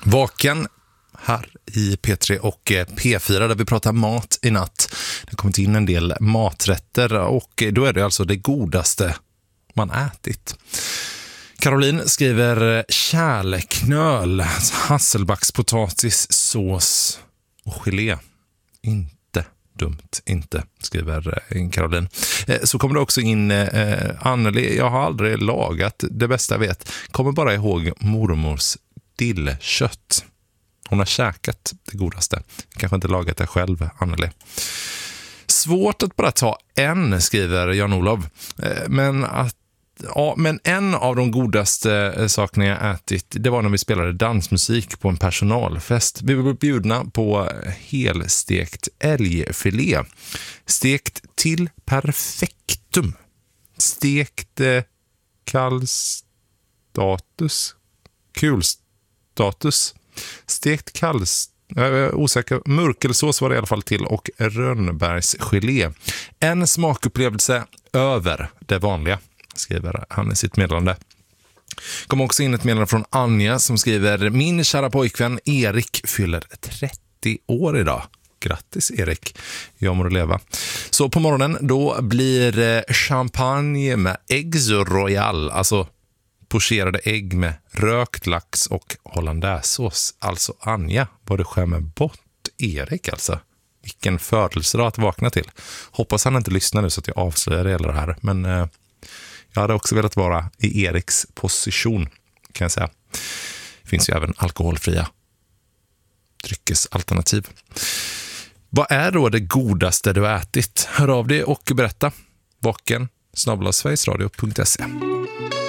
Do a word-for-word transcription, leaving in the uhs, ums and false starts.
Vaken här i P tre och P fyra där vi pratar mat i natt. Det har kommit in en del maträtter och då är det alltså det godaste man ätit. Caroline skriver kärleknöl, hasselbackspotatis, sås och gelé. Inte dumt, inte, skriver Caroline. Så kommer det också in eh, Anneli, jag har aldrig lagat det bästa jag vet. Kommer bara ihåg mormors dillkött. Hon har käkat det godaste. Kanske inte lagat det själv, Anneli. Svårt att bara ta en, skriver Jan-Olov. Men att Ja, men en av de godaste sakerna jag ätit, det var när vi spelade dansmusik på en personalfest. Vi var bjudna på helstekt älgfilé. Stekt till perfektum. Stekt eh, kallstatus. Kulstatus. Stekt kalls... Jag är osäker. Mörkelsås var det i alla fall till och rönnbärsgelé. En smakupplevelse över det vanliga, skriver han i sitt meddelande. Kom också in ett meddelande från Anja som skriver: min kära pojkvän Erik fyller trettio år idag. Grattis Erik, jag må leva. Så på morgonen då blir champagne med eggs royal, alltså pocherade ägg med rökt lax och hollandaisesås. Alltså Anja, vad du skämmer bort Erik alltså. Vilken födelsedag att vakna till. Hoppas han inte lyssnar nu så att jag avslöjar det hela det här. Men eh, jag hade också velat vara i Eriks position, kan jag säga. Det finns ju även alkoholfria dryckesalternativ. Vad är då det godaste du ätit? Hör av dig och berätta. Vaken snabel-a sverigesradio punkt se.